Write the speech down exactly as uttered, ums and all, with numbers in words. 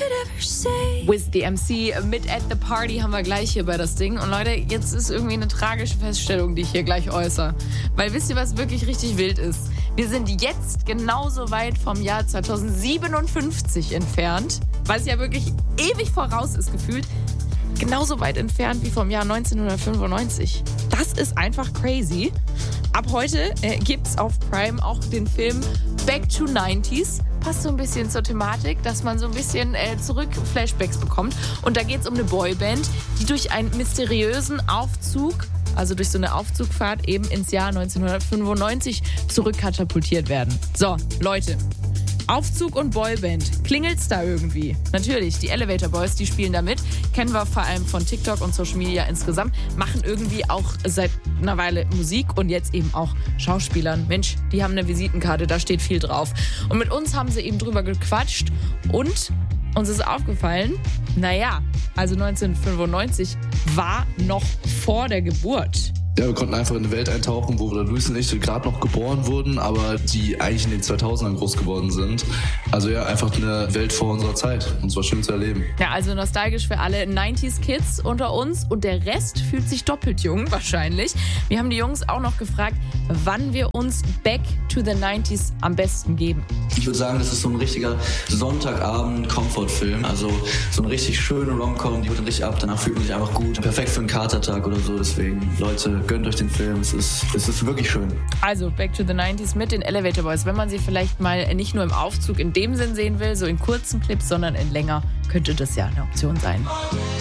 With the M C mit At the Party haben wir gleich hier bei das Ding. Und Leute, jetzt ist irgendwie eine tragische Feststellung, die ich hier gleich äußere. Weil wisst ihr, was wirklich richtig wild ist? Wir sind jetzt genauso weit vom Jahr zweitausendsiebenundfünfzig entfernt, was ja wirklich ewig voraus ist gefühlt, genauso weit entfernt wie vom Jahr neunzehnhundertfünfundneunzig. Das ist einfach crazy. Ab heute äh, gibt's auf Prime auch den Film Back to nineties. Passt so ein bisschen zur Thematik, dass man so ein bisschen äh, zurück Flashbacks bekommt. Und da geht's um eine Boyband, die durch einen mysteriösen Aufzug, also durch so eine Aufzugfahrt eben ins Jahr neunzehnhundertfünfundneunzig zurückkatapultiert werden. So, Leute, Aufzug und Boyband. Klingelt's da irgendwie? Natürlich, die Elevator Boys, die spielen da mit. Kennen wir vor allem von TikTok und Social Media insgesamt. Machen irgendwie auch seit einer Weile Musik und jetzt eben auch Schauspielern. Mensch, die haben eine Visitenkarte, da steht viel drauf. Und mit uns haben sie eben drüber gequatscht und uns ist aufgefallen, naja, also neunzehnhundertfünfundneunzig war noch vor der Geburt. Ja, wir konnten einfach in eine Welt eintauchen, wo wir Luis und ich gerade noch geboren wurden, aber die eigentlich in den zweitausendern groß geworden sind. Also ja, einfach eine Welt vor unserer Zeit. Und es war schön zu erleben. Ja, also nostalgisch für alle neunziger-Kids unter uns. Und der Rest fühlt sich doppelt jung wahrscheinlich. Wir haben die Jungs auch noch gefragt, wann wir uns Back to the nineties am besten geben. Ich würde sagen, das ist so ein richtiger Sonntagabend-Comfort-Film. Also so eine richtig schöne Rom-Com, die holt richtig ab. Danach fühlt man sich einfach gut. Perfekt für einen Katertag oder so. Deswegen, Leute, gönnt euch den Film. Es ist, es ist wirklich schön. Also Back to the nineties mit den Elevator Boys. Wenn man sie vielleicht mal nicht nur im Aufzug in dem Sinn sehen will, so in kurzen Clips, sondern in länger, könnte das ja eine Option sein.